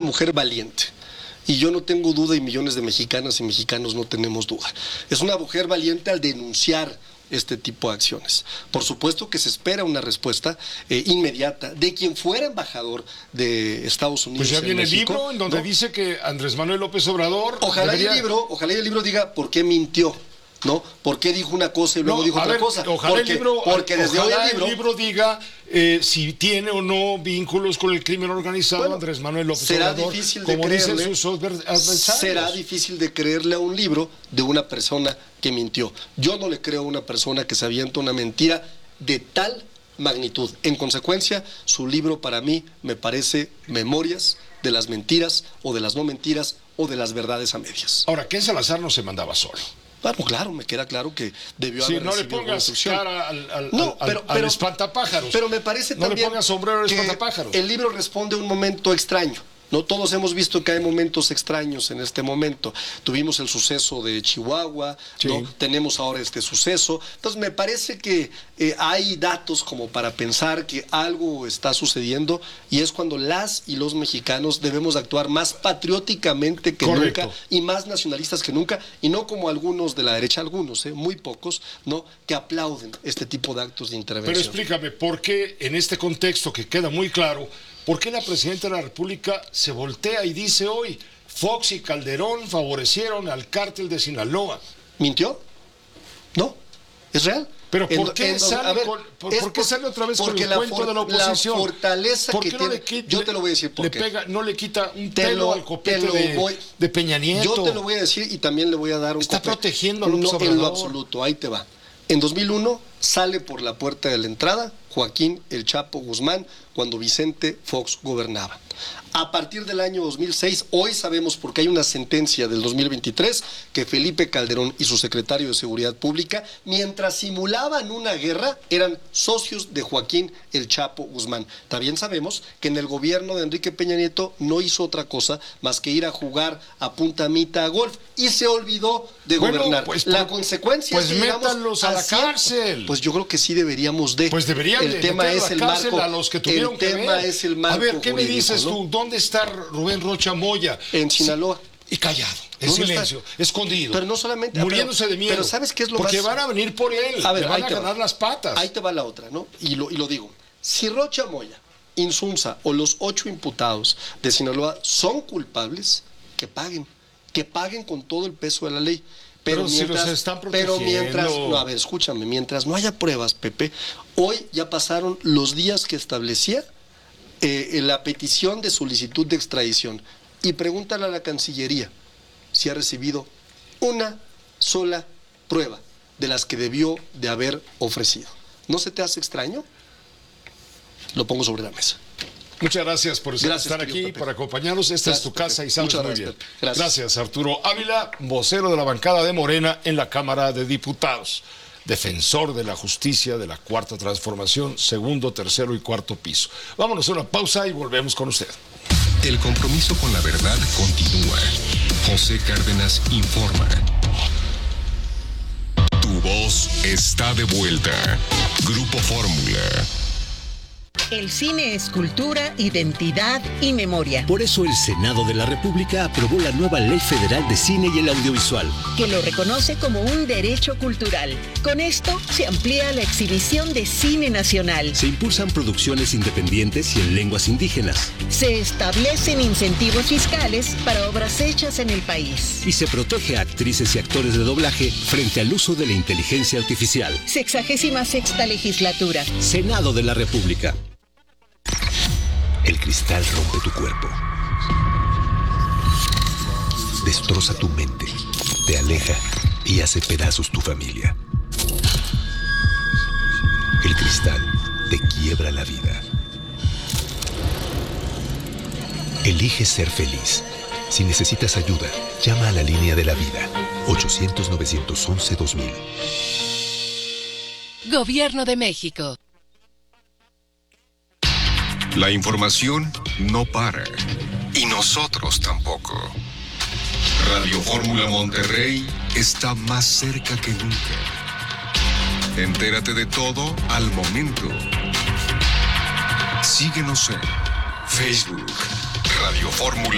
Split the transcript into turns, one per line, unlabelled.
mujer valiente. Y yo no tengo duda, y millones de mexicanas y mexicanos no tenemos duda. Es una mujer valiente al denunciar este tipo de acciones. Por supuesto que se espera una respuesta inmediata de quien fuera embajador de Estados Unidos.
Pues ya viene el libro en donde dice que Andrés Manuel López Obrador...
Ojalá y el libro diga por qué mintió, ¿no? ¿Por qué dijo una cosa y luego dijo otra cosa?
Ojalá
porque desde hoy
el libro diga si tiene o no vínculos con el crimen organizado Andrés Manuel López Obrador, como dicen sus adversarios.
Será difícil de creerle a un libro de una persona que mintió. Yo no le creo a una persona que se avienta una mentira de tal magnitud. En consecuencia, su libro para mí me parece memorias de las mentiras o de las no mentiras o de las verdades a medias.
Ahora, Ken Salazar no se mandaba solo.
Bueno, claro, me queda claro que debió haber
no le pongas cara al espantapájaros.
Pero me parece
no
también
le pongas sombrero al espantapájaros.
El libro responde a un momento extraño. No todos hemos visto que hay momentos extraños en este momento. Tuvimos el suceso de Chihuahua, ¿no? Tenemos ahora este suceso. Entonces me parece que hay datos como para pensar que algo está sucediendo, y es cuando las y los mexicanos debemos actuar más patrióticamente que nunca y más nacionalistas que nunca, y no como algunos de la derecha, muy pocos, ¿no? Que aplauden este tipo de actos de intervención.
Pero explícame, ¿por qué en este contexto que queda muy claro, por qué la presidenta de la República se voltea y dice hoy Fox y Calderón favorecieron al cártel de Sinaloa?
¿Mintió? No, es real.
Pero ¿por qué sale otra vez con el cuento de la oposición?
La fortaleza
¿Por qué
que
no
tiene, yo te lo voy a decir por qué.
No le quita un pelo al copete de Peña Nieto.
Yo te lo voy a decir y también le voy a dar un
Está
copete.
Protegiendo a López Obrador.
En lo absoluto, ahí te va. En 2001 sale por la puerta de la entrada Joaquín El Chapo Guzmán cuando Vicente Fox gobernaba. A partir del año 2006, hoy sabemos porque hay una sentencia del 2023 que Felipe Calderón y su secretario de Seguridad Pública, mientras simulaban una guerra, eran socios de Joaquín El Chapo Guzmán. También sabemos que en el gobierno de Enrique Peña Nieto no hizo otra cosa más que ir a jugar a puntamita a golf y se olvidó de gobernar. La consecuencia
es que métanlos a la cárcel.
Pues yo creo que sí deberíamos de.
Pues deberían
el tema es el marco.
A los que tuvieron
el tema
ver.
Es el marco.
A ver, ¿qué me dices
¿no?
tú? ¿Dónde está Rubén Rocha Moya?
En Sinaloa.
Y callado, en silencio, escondido.
Pero no solamente.
Muriéndose de miedo.
Pero ¿sabes qué es lo
Porque
más?
van a venir por él.
A ver,
le van a ganar las patas.
Ahí te va la otra, ¿no? Y lo digo. Si Rocha Moya, Insunza o los 8 imputados de Sinaloa son culpables, que paguen. Que paguen con todo el peso de la ley. Pero mientras, no, a ver, escúchame, mientras no haya pruebas, Pepe, hoy ya pasaron los días que establecía la petición de solicitud de extradición. Y pregúntale a la Cancillería si ha recibido una sola prueba de las que debió de haber ofrecido. ¿No se te hace extraño? Lo pongo sobre la mesa.
Muchas gracias por estar aquí,
Pepe,
por acompañarnos. Esta es tu casa y sabes muy bien.
Gracias,
Arturo Ávila, vocero de la bancada de Morena en la Cámara de Diputados. Defensor de la justicia de la Cuarta Transformación, segundo, tercero y cuarto piso. Vámonos a una pausa y volvemos con usted.
El compromiso con la verdad continúa. José Cárdenas informa. Tu voz está de vuelta. Grupo Fórmula.
El cine es cultura, identidad y memoria.
Por eso el Senado de la República aprobó la nueva Ley Federal de Cine y el Audiovisual,
que lo reconoce como un derecho cultural. Con esto se amplía la exhibición de cine nacional.
Se impulsan producciones independientes y en lenguas indígenas.
Se establecen incentivos fiscales para obras hechas en el país.
Y se protege a actrices y actores de doblaje frente al uso de la inteligencia artificial.
66ª legislatura.
Senado de la República. El cristal rompe tu cuerpo. Destroza tu mente, te aleja y hace pedazos tu familia. El cristal te quiebra la vida. Elige ser feliz. Si necesitas ayuda, llama a la línea de la vida. 800-911-2000.
Gobierno de México.
La información no para. Y nosotros tampoco. Radio Fórmula Monterrey está más cerca que nunca. Entérate de todo al momento. Síguenos en Facebook, Radio Fórmula.